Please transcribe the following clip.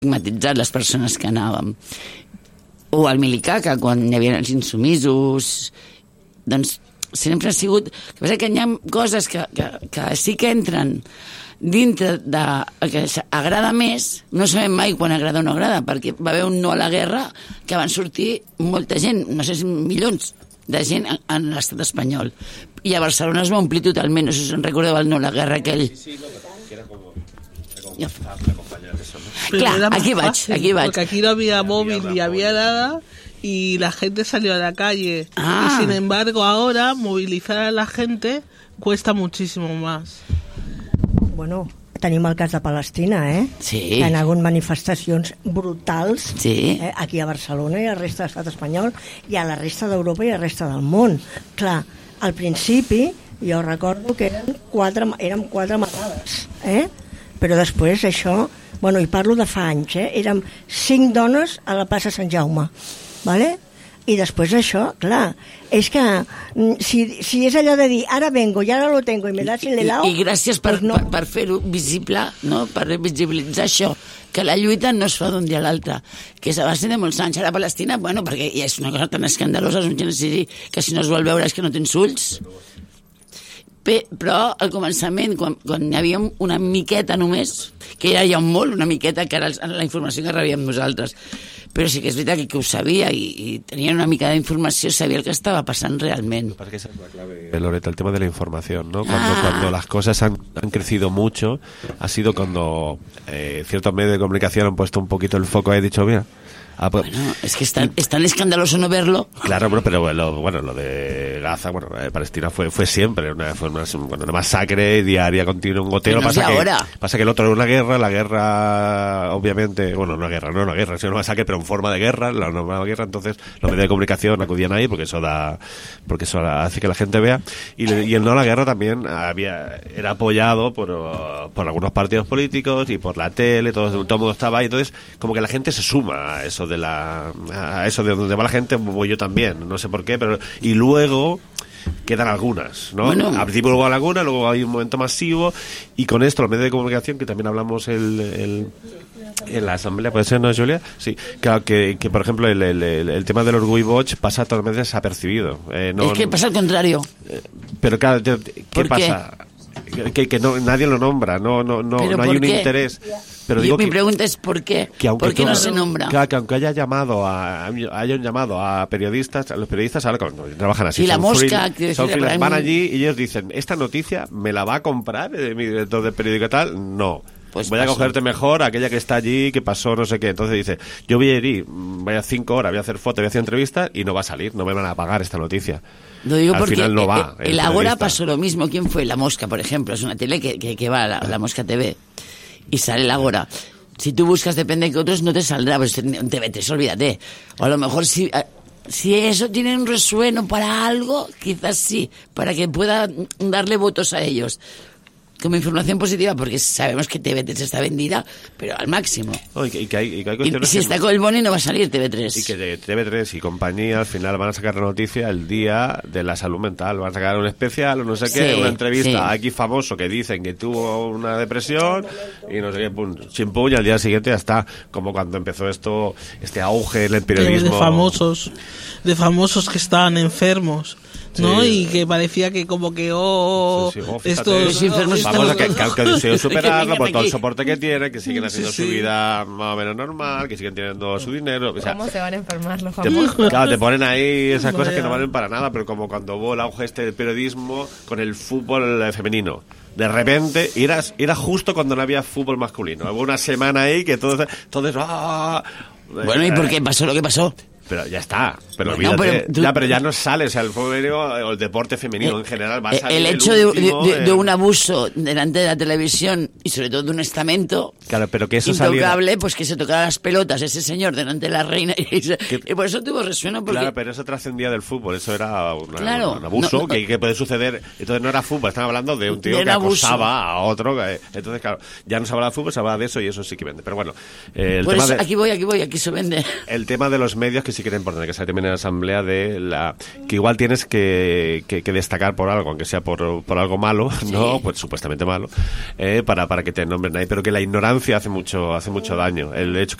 estigmatitzat les persones que anàvem. O al Milicaca, quan hi havia els insumisos, doncs sempre ha sigut... El que passa que hi ha coses que sí que entren dintre de... que agrada més, no sabem mai quan agrada o no agrada, perquè va haver un no a la guerra que van sortir molta gent, no sé si milions de gent en l'estat espanyol. I a Barcelona es va omplir totalment, no sé si us en recordeu el no a la guerra aquell. Sí, que era com... Claro, aquí vaig. Porque aquí no había móvil ni había nada y la gente salió a la calle. Y sin embargo ahora movilizar a la gente cuesta muchísimo más. Bueno, tenim el cas de Palestina, Sí. Hi ha hagut manifestacions brutals sí. Aquí a Barcelona i a la resta de l'estat espanyol i a la resta d'Europa i a la resta del món. Clar, al principi jo recordo que eren quatre matades, però després això, bueno, i parlo de fa anys, érem 5 dones a la plaça Sant Jaume, ¿vale? I després això, clar, és que si és allò de dir ara vengo i ara lo tengo i me das el helado... I gràcies per fer-ho visible, no? Per visibilitzar això, que la lluita no es fa d'un dia a l'altre, que és a base de molts anys. Ara a Palestina, bueno, perquè ja és una cosa tan escandalosa, és un genocidi, que si no es vol veure és que no tens ulls. Però al començament, quan hi havia una miqueta només, que era ja molt, una miqueta, que era la informació que rebíem nosaltres, però sí que és veritat que ho sabia i tenia una mica d'informació, sabia el que estaba pasando realmente. Porque esa es la clave, Loreta, el tema de la información, ¿no? Cuando las cosas han crecido mucho, ha sido cuando ciertos medios de comunicación han puesto un poquito el foco y han dicho, mira... Bueno, es que es tan escandaloso no verlo. Claro, pero lo de Gaza, Palestina fue siempre una masacre diaria, continua, un goteo. Pasa que el otro era una guerra, la guerra, obviamente, no una guerra, sino una masacre, pero en forma de guerra, la nueva guerra. Entonces los medios de comunicación acudían ahí porque eso hace que la gente vea. Y el no a la guerra también era apoyado por algunos partidos políticos y por la tele, todo el mundo estaba ahí. Entonces, como que la gente se suma a eso a eso de donde va la gente, voy yo también, no sé por qué, pero y luego quedan algunas, ¿no? Bueno. Al principio hubo algunas, luego hay un momento masivo y con esto los medios de comunicación, que también hablamos en la asamblea, ¿puede ser, no, Julia? Sí, claro, que por ejemplo el tema del orgullo boig pasa totalmente desapercibido. Es que pasa al contrario. Pero claro, ¿qué pasa? Que nadie lo nombra, no hay un interés. Pero digo mi pregunta es ¿por qué? ¿Por qué no se nombra? Claro, que aunque hayan llamado a periodistas, a los periodistas ahora cuando trabajan así, y la mosca van allí y ellos dicen, esta noticia me la va a comprar mi director de periódico y tal, no. Pues voy a cogerte mejor aquella que está allí, que pasó no sé qué. Entonces dice, yo voy a ir, vaya 5 horas, voy a hacer fotos, voy a hacer entrevistas y no va a salir, no me van a pagar esta noticia. Lo digo al porque final no va. El Ágora pasó lo mismo. ¿Quién fue? La Mosca, por ejemplo. Es una tele que va a la Mosca TV y sale el Ágora. Si tú buscas depende de que otros no te saldrá, pues en TV3 olvídate. O a lo mejor si eso tiene un resueno para algo, quizás sí, para que pueda darle votos a ellos. Como información positiva, porque sabemos que TV3 está vendida, pero al máximo. Y que hay cuestiones si está con el Boni no va a salir TV3. Y que TV3 y compañía al final van a sacar la noticia el día de la salud mental. Van a sacar un especial o no sé qué, una entrevista a X famoso que dicen que tuvo una depresión y no sé qué, pum, chimpum, y al día siguiente ya está. Como cuando empezó este auge en el periodismo. De famosos que estaban enfermos. ¿No? Y que parecía que como que estos enfermos vamos que han conseguido superarlo por todo el soporte que tienen, que siguen haciendo su vida más o menos normal, que siguen teniendo su dinero. ¿Cómo se van a enfermar los famosos? Te ponen ahí esas cosas que no valen para nada, pero como cuando hubo el auge del periodismo con el fútbol femenino. De repente, era justo cuando no había fútbol masculino. Hubo una semana ahí que todos Bueno, ¿y por qué pasó lo que pasó? Pero ya está, pero olvídate. Pero ya no sale, o sea, el fútbol femenino o el deporte femenino en general va a salir. El hecho de un abuso delante de la televisión y sobre todo de un estamento pero que eso intocable, pues que se tocara las pelotas ese señor delante de la reina y por eso tuvo resueno. Claro, pero eso trascendía del fútbol, eso era un abuso que puede suceder. Entonces no era fútbol, estaban hablando de un tío que acosaba a otro. Entonces, claro, ya no se habla de fútbol, se habla de eso y eso sí que vende. Pero bueno, aquí se vende. El tema de los medios que sí sí que era importante que se termine la asamblea que igual tienes que destacar por algo, aunque sea por algo malo, ¿no? Pues supuestamente malo, para que te nombren ahí, pero que la ignorancia hace mucho daño. El hecho